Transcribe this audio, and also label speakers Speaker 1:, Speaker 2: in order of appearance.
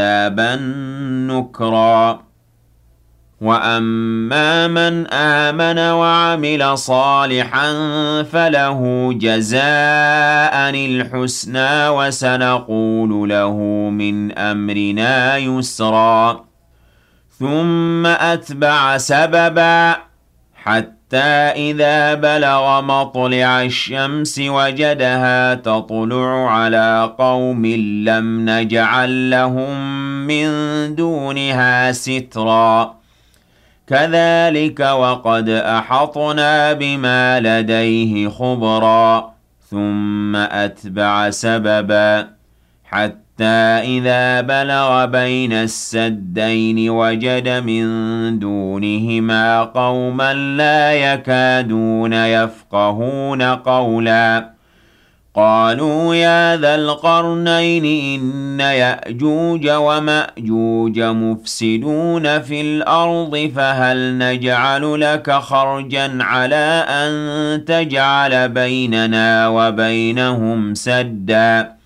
Speaker 1: عذابا نكرا وأما من آمن وعمل صالحا فله جزاء الحسنى وسنقول له من أمرنا يسرا ثم أتبع سببا حتى إذا بلغ مطلع الشمس وجدها تطلع على قوم لم نجعل لهم من دونها سترا كذلك وقد أحطنا بما لديه خبرا ثم أتبع سببا حتى إذا بلغ بين السدين وجد من دونهما قوما لا يكادون يفقهون قولا قالوا يا ذا القرنين إن يأجوج ومأجوج مفسدون في الأرض فهل نجعل لك خرجا على أن تجعل بيننا وبينهم سدا